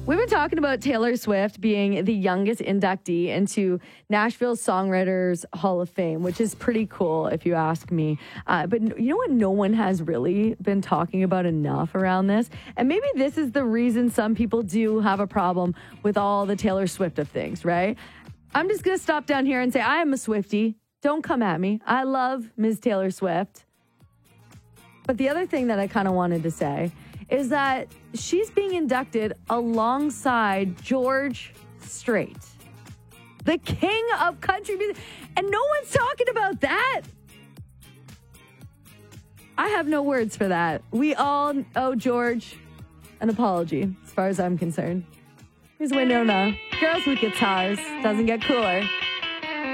We've been talking about Taylor Swift being the youngest inductee into Nashville Songwriters Hall of Fame, which is pretty cool if you ask me. But you know what no one has really been talking about enough around this? And maybe this is the reason some people do have a problem with all the Taylor Swift of things, right? I'm just going to stop down here and say I am a Swiftie. Don't come at me. I love Ms. Taylor Swift. But the other thing that I kind of wanted to say is that she's being inducted alongside George Strait, the king of country music. And no one's talking about that. I have no words for that. We all owe George an apology, as far as I'm concerned. Here's Winona. Girls with Guitars. Doesn't get cooler.